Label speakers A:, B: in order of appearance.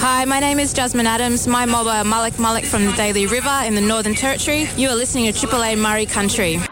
A: Hi, my name is Jasmine Adams. My mob are Mullik from the Daly River in the Northern Territory. You are listening to Triple A Murray Country.